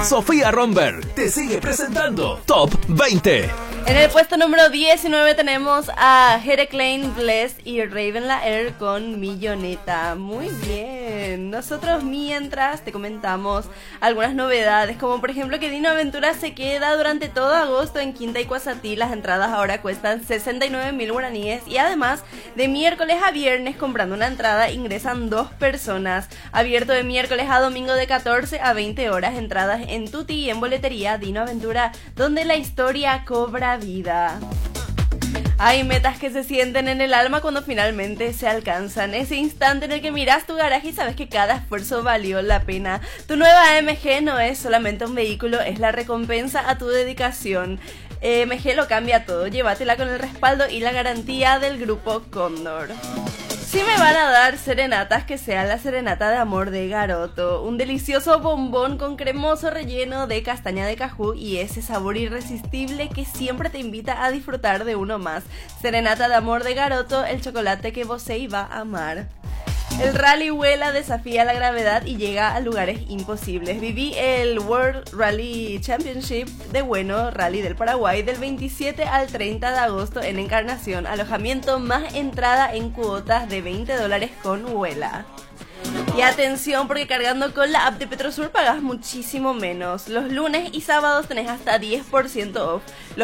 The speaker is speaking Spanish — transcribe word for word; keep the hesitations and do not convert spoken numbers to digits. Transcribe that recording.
Sofía Romberg te sigue presentando Top veinte. En el puesto número diecinueve tenemos a Jere Klein, Bless y Raven Laer con Milloneta. Muy bien. Nosotros mientras te comentamos algunas novedades, como por ejemplo que Dino Aventura se queda durante todo agosto en Quinta y Cuasatí. Las entradas ahora cuestan sesenta y nueve mil guaraníes y además de miércoles a viernes comprando una entrada ingresan dos personas. Abierto de miércoles a domingo de catorce a veinte horas. Entradas en Tuti y en boletería Dino Aventura, donde la historia cobra vida. Hay metas que se sienten en el alma cuando finalmente se alcanzan. Ese instante en el que miras tu garaje y sabes que cada esfuerzo valió la pena. Tu nueva A M G no es solamente un vehículo, es la recompensa a tu dedicación. A M G lo cambia todo. Llévatela con el respaldo y la garantía del Grupo Cóndor. Si me van a dar serenatas, que sea la serenata de amor de Garoto, un delicioso bombón con cremoso relleno de castaña de cajú y ese sabor irresistible que siempre te invita a disfrutar de uno más. Serenata de amor de Garoto, el chocolate que vos iba a amar. El Rally Vuela desafía la gravedad y llega a lugares imposibles. Viví el World Rally Championship de Bueno, Rally del Paraguay, del veintisiete al treinta de agosto en Encarnación. Alojamiento más entrada en cuotas de veinte dólares con Vuela. Y atención, porque cargando con la app de Petrosur pagas muchísimo menos. Los lunes y sábados tenés hasta diez por ciento off. Los